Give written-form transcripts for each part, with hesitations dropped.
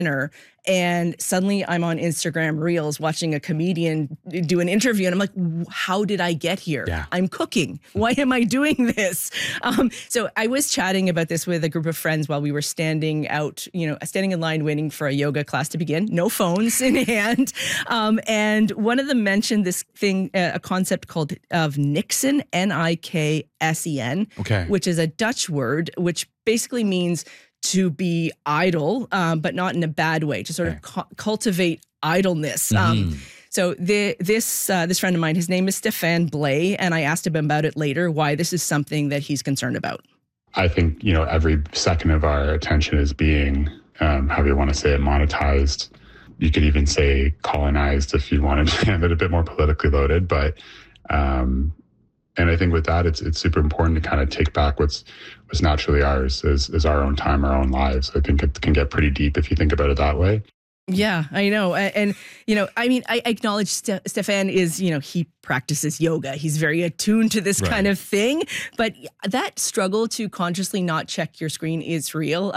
dinner, and suddenly I'm on Instagram Reels watching a comedian do an interview, and I'm like, how did I get here? Yeah. I'm cooking. Why am I doing this? So I was chatting about this with a group of friends while we were standing in line waiting for a yoga class to begin. No phones in hand. And one of them mentioned this thing, a concept called of Niksen, Niksen, Okay. which is a Dutch word, which basically means to be idle, but not in a bad way, to sort of cultivate idleness. So this friend of mine, his name is Stefan Blay, and I asked him about it later, why this is something that he's concerned about. I think, every second of our attention is being, however you want to say it, monetized. You could even say colonized if you wanted to have it a bit more politically loaded. But, and I think with that, it's super important to kind of take back what's naturally ours is our own time, our own lives. I think it can get pretty deep if you think about it that way. Yeah, I know. And, I acknowledge Stefan is, he practices yoga. He's very attuned to this kind of thing. But that struggle to consciously not check your screen is real.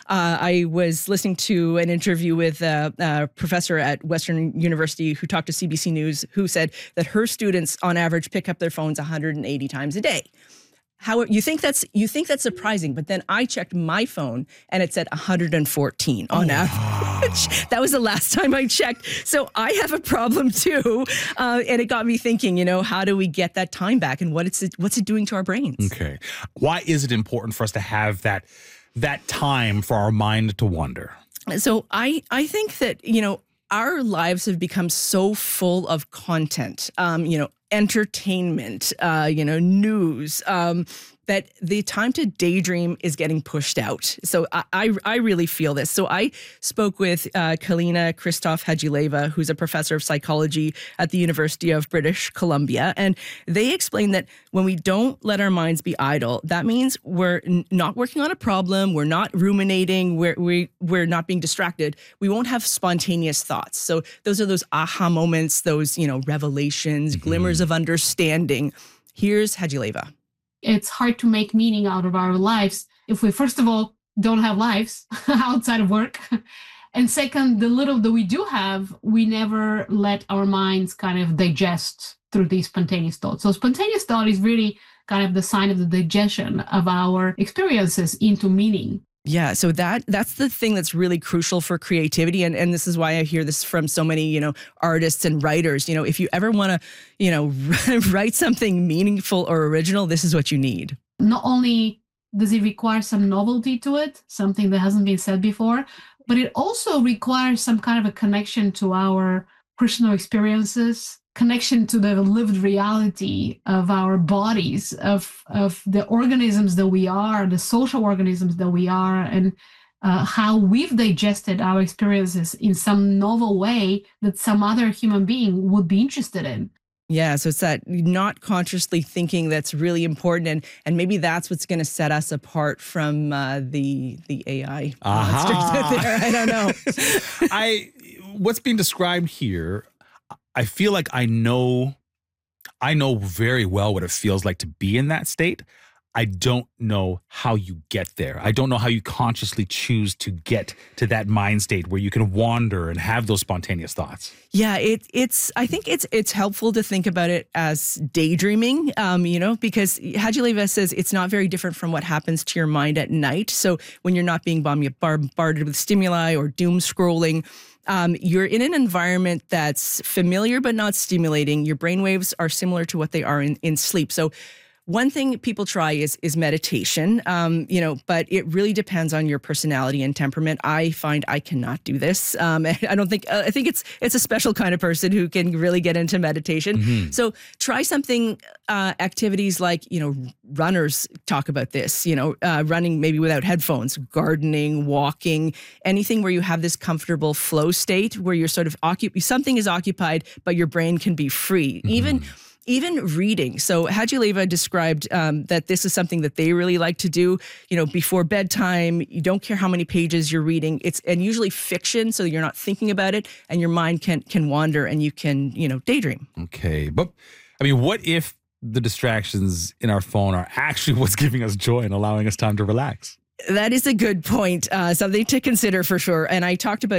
I was listening to an interview with a professor at Western University who talked to CBC News, who said that her students on average pick up their phones 180 times a day. How you think that's surprising, but then I checked my phone and it said 114 on average. That was the last time I checked. So I have a problem too, and it got me thinking. How do we get that time back, and what's it doing to our brains? Okay, why is it important for us to have that time for our mind to wander? So I think that our lives have become so full of content. Entertainment, news, that the time to daydream is getting pushed out. So I really feel this. So I spoke with Kalina Christoph-Hadjileva, who's a professor of psychology at the University of British Columbia. And they explain that when we don't let our minds be idle, that means we're not working on a problem, we're not ruminating, we're not being distracted. We won't have spontaneous thoughts. So those are those aha moments, those, revelations, glimmers of understanding. Here's Hadjileva. It's hard to make meaning out of our lives if we, first of all, don't have lives outside of work. And second, the little that we do have, we never let our minds kind of digest through these spontaneous thoughts. So spontaneous thought is really kind of the sign of the digestion of our experiences into meaning. Yeah, so that's the thing that's really crucial for creativity. And this is why I hear this from so many, artists and writers. If you ever want to, write something meaningful or original, this is what you need. Not only does it require some novelty to it, something that hasn't been said before, but it also requires some kind of a connection to our personal experiences, connection to the lived reality of our bodies, of the organisms that we are, the social organisms that we are, and how we've digested our experiences in some novel way that some other human being would be interested in. Yeah, so it's that not consciously thinking that's really important, and maybe that's what's going to set us apart from the AI monsters out there. I don't know. What's being described here, I feel like I know very well what it feels like to be in that state. I don't know how you get there. I don't know how you consciously choose to get to that mind state where you can wander and have those spontaneous thoughts. Yeah, I think it's helpful to think about it as daydreaming, because Hadjileva says it's not very different from what happens to your mind at night. So when you're not being bombarded with stimuli or doom scrolling, you're in an environment that's familiar but not stimulating. Your brainwaves are similar to what they are in sleep. So one thing people try is meditation, but it really depends on your personality and temperament. I find I cannot do this. I think it's a special kind of person who can really get into meditation. Mm-hmm. So try something, activities like, runners talk about this, running maybe without headphones, gardening, walking, anything where you have this comfortable flow state where you're sort of something is occupied, but your brain can be free. Mm-hmm. Even reading. So Hadjileva described that this is something that they really like to do, before bedtime. You don't care how many pages you're reading. And usually fiction, so you're not thinking about it, and your mind can wander, and you can, daydream. Okay. But, what if the distractions in our phone are actually what's giving us joy and allowing us time to relax? That is a good point. Something to consider for sure. And I talked about